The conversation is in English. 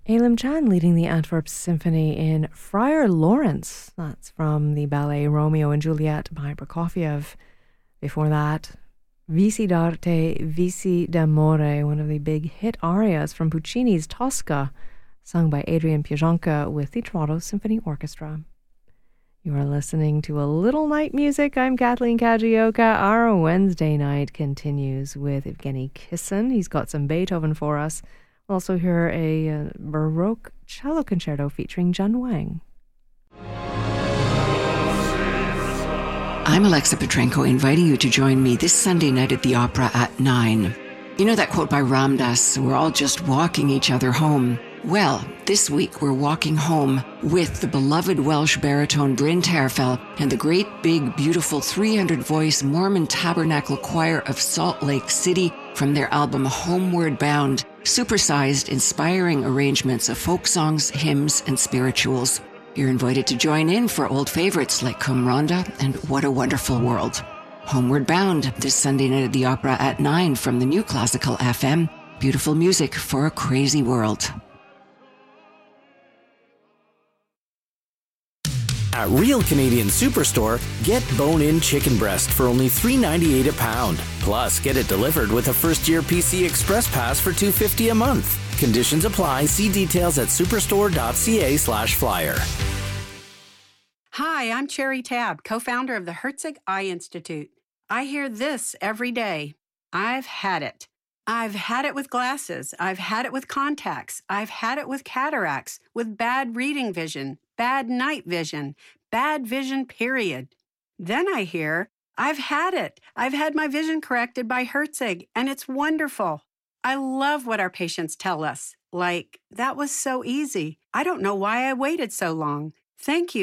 Elim Chan leading the Antwerp Symphony in Friar Lawrence. That's from the ballet Romeo and Juliet by Prokofiev. Before that, Vici d'arte, vici d'amore, one of the big hit arias from Puccini's Tosca, sung by Adrian Pionka with the Toronto Symphony Orchestra. You are listening to A Little Night Music. I'm Kathleen Kajioka. Our Wednesday night continues with Evgeny Kissin. He's got some Beethoven for us. We'll also hear a Baroque cello concerto featuring Jun Wang. I'm Alexa Petrenko, inviting you to join me this Sunday night at the Opera at 9. You know that quote by Ram Dass, we're all just walking each other home. Well, this week we're walking home with the beloved Welsh baritone Bryn Terfel and the great, big, beautiful 300-voice Mormon Tabernacle Choir of Salt Lake City from their album Homeward Bound, supersized, inspiring arrangements of folk songs, hymns, and spirituals. You're invited to join in for old favorites like Cum Ronda and What a Wonderful World. Homeward Bound, this Sunday night at the Opera at 9 from the new Classical FM. Beautiful music for a crazy world. At Real Canadian Superstore, get bone-in chicken breast for only $3.98 a pound. Plus, get it delivered with a first-year PC Express Pass for $2.50 a month. Conditions apply. See details at superstore.ca/flyer. Hi, I'm Cherry Tabb, co-founder of the Herzig Eye Institute. I hear this every day. I've had it. I've had it with glasses. I've had it with contacts. I've had it with cataracts, with bad reading vision, bad night vision, bad vision, period. Then I hear, I've had it. I've had my vision corrected by Herzig, and it's wonderful. I love what our patients tell us. Like, that was so easy. I don't know why I waited so long. Thank you.